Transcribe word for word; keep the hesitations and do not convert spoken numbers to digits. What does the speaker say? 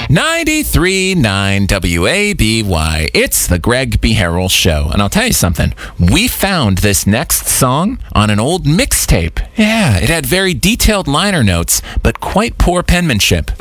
ninety-three point nine W A B Y. It's the Greg B. Harrell Show. And I'll tell you something. We found this next song on an old mixtape. Yeah, it had very detailed liner notes, but quite poor penmanship.